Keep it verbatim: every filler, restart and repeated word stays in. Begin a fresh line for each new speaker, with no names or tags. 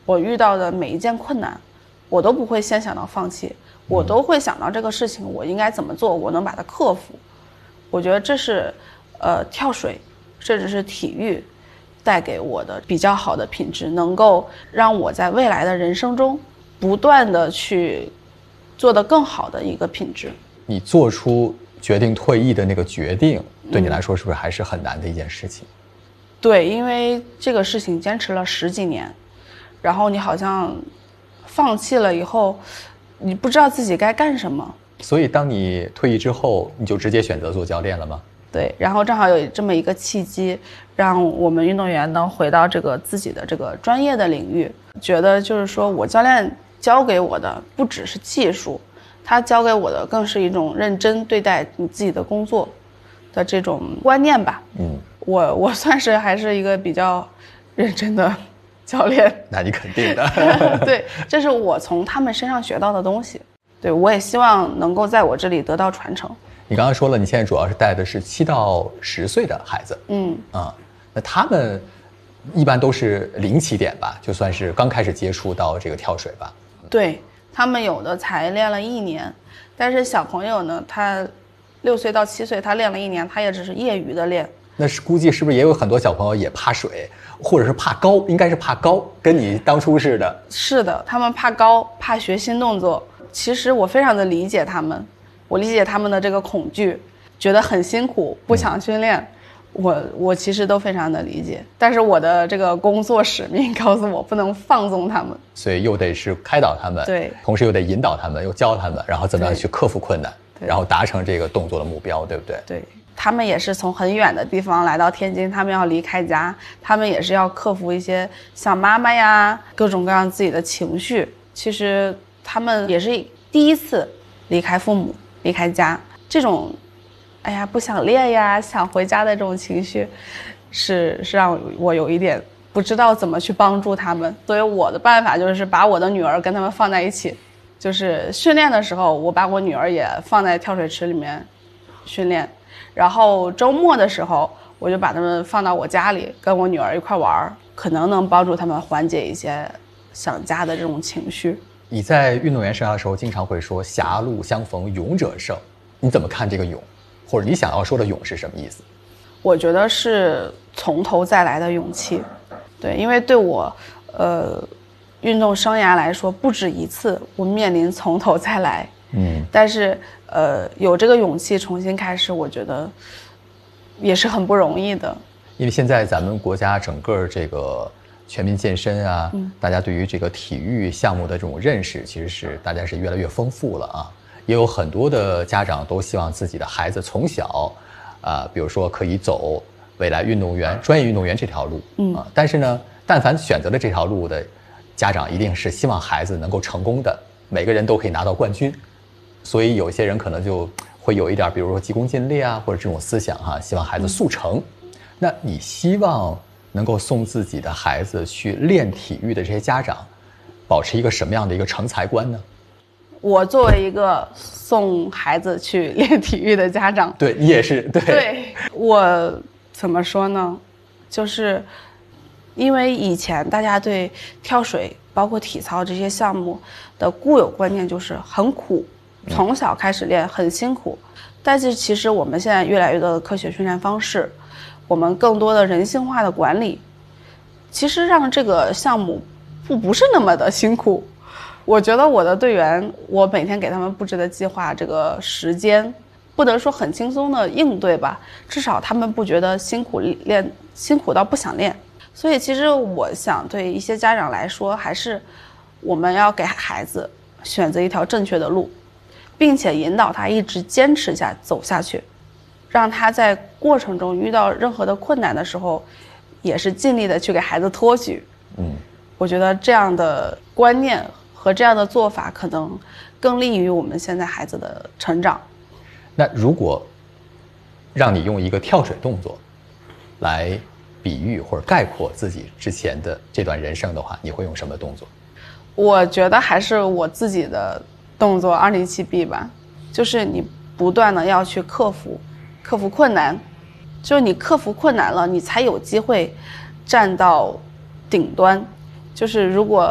我遇到的每一件困难，我都不会先想到放弃，我都会想到这个事情我应该怎么做，我能把它克服。我觉得这是呃跳水甚至是体育带给我的比较好的品质，能够让我在未来的人生中不断的去做得更好的一个品质。
你做出决定退役的那个决定，对你来说是不是还是很难的一件事情？嗯、
对，因为这个事情坚持了十几年，然后你好像放弃了以后，你不知道自己该干什么。
所以当你退役之后，你就直接选择做教练了吗？
对，然后正好有这么一个契机，让我们运动员能回到这个自己的这个专业的领域，觉得就是说我教练教给我的不只是技术，他教给我的更是一种认真对待你自己的工作的这种观念吧。嗯，我我算是还是一个比较认真的教练。
那你肯定的。
对，这是我从他们身上学到的东西。对，我也希望能够在我这里得到传承。
你刚刚说了，你现在主要是带的是七到十岁的孩子。嗯啊、嗯，那他们一般都是零起点吧，就算是刚开始接触到这个跳水吧。
对，他们有的才练了一年，但是小朋友呢，他六岁到七岁，他练了一年，他也只是业余的练。
那是估计是不是也有很多小朋友也怕水，或者是怕高？应该是怕高，跟你当初似的。
是的，他们怕高，怕学新动作。其实我非常的理解他们，我理解他们的这个恐惧，觉得很辛苦，不想训练。嗯、我我其实都非常的理解，但是我的这个工作使命告诉我不能放纵他们，
所以又得是开导他们，
对，
同时又得引导他们，又教他们，然后怎么样去克服困难，然后达成这个动作的目标，对不对？
对，他们也是从很远的地方来到天津，他们要离开家，他们也是要克服一些想妈妈呀，各种各样自己的情绪。其实他们也是第一次离开父母，离开家，这种哎呀不想练呀，想回家的这种情绪是是让我有一点不知道怎么去帮助他们。所以我的办法就是把我的女儿跟他们放在一起，就是训练的时候我把我女儿也放在跳水池里面训练，然后周末的时候我就把他们放到我家里跟我女儿一块玩，可能能帮助他们缓解一些想家的这种情绪。
你在运动员生涯的时候经常会说狭路相逢勇者胜，你怎么看这个勇，或者你想要说的勇是什么意思？
我觉得是从头再来的勇气。对，因为对我呃运动生涯来说不止一次我面临从头再来，嗯，但是呃有这个勇气重新开始，我觉得也是很不容易的。
因为现在咱们国家整个这个全民健身啊、嗯，大家对于这个体育项目的这种认识其实是大家是越来越丰富了啊，也有很多的家长都希望自己的孩子从小啊、呃，比如说可以走未来运动员专业运动员这条路，嗯啊，但是呢但凡选择了这条路的家长一定是希望孩子能够成功的，每个人都可以拿到冠军，所以有些人可能就会有一点比如说急功近利啊，或者这种思想哈、啊，希望孩子速成、嗯、那你希望能够送自己的孩子去练体育的这些家长保持一个什么样的一个成才观呢？
我作为一个送孩子去练体育的家长，
对你也是，对，
对，我怎么说呢，就是因为以前大家对跳水包括体操这些项目的固有观念就是很苦，从小开始练很辛苦，但是其实我们现在越来越多的科学训练方式，我们更多的人性化的管理，其实让这个项目不不是那么的辛苦。我觉得我的队员，我每天给他们布置的计划，这个时间不能说很轻松的应对吧，至少他们不觉得辛苦练辛苦到不想练。所以其实我想对一些家长来说，还是我们要给孩子选择一条正确的路，并且引导他一直坚持下走下去，让他在过程中遇到任何的困难的时候，也是尽力的去给孩子托举。嗯，我觉得这样的观念和这样的做法可能更利于我们现在孩子的成长。
那如果让你用一个跳水动作来比喻或者概括自己之前的这段人生的话，你会用什么动作？
我觉得还是我自己的动作二零七 B 吧，就是你不断的要去克服克服困难，就是你克服困难了，你才有机会站到顶端。就是如果